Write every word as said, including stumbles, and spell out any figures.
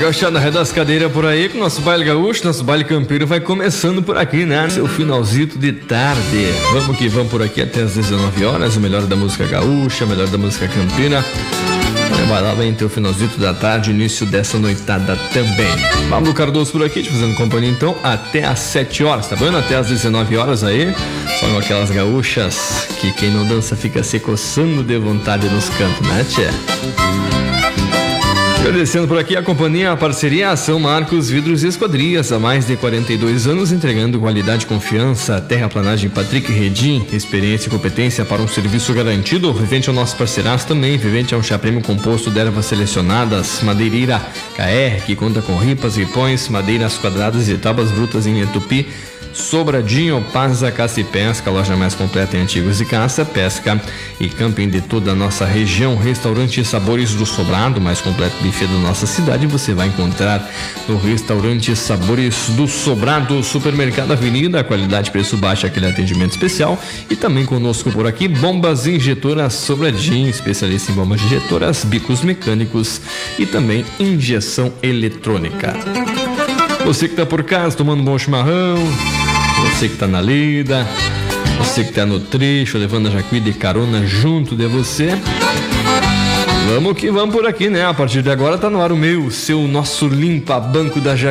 Gauchada, arreda as cadeiras por aí com o nosso baile gaúcho, nosso baile campeiro vai começando por aqui, né? Seu finalzito de tarde. Vamos que vamos por aqui até as dezenove horas, o melhor da música gaúcha, o melhor da música campeira. Vai lá, vem teu finalzito da tarde, início dessa noitada também. Pablo Cardoso por aqui, te fazendo companhia então até às sete horas, tá vendo? Até às dezenove horas aí, são aquelas gaúchas que quem não dança fica se coçando de vontade nos cantos, né, tchê? Agradecendo por aqui a companhia, a parceria, a São Marcos Vidros e Esquadrias, há mais de quarenta e dois anos, entregando qualidade e confiança. Terraplanagem Patrick Redim, experiência e competência para um serviço garantido. Vivente é o nosso parceiraço também. Vivente é um chá prêmio composto de ervas selecionadas. Madeireira K R, que conta com ripas, ripões, madeiras quadradas e tábuas brutas em Etupi. Sobradinho, Paza, Caça e Pesca, loja mais completa em artigos de caça, pesca e camping de toda a nossa região. Restaurante Sabores do Sobrado, mais completo buffet da nossa cidade, você vai encontrar no Restaurante Sabores do Sobrado. Supermercado Avenida, qualidade, preço baixo, aquele atendimento especial. E também conosco por aqui, Bombas Injetoras Sobradinho, especialista em bombas injetoras, bicos mecânicos e também injeção eletrônica. Você que tá por casa tomando um bom chimarrão, você que tá na lida, você que tá no trecho, levando a Jacuí de carona junto de você. Vamos que vamos por aqui, né? A partir de agora tá no ar o meu, seu, nosso limpa banco da Jacuí.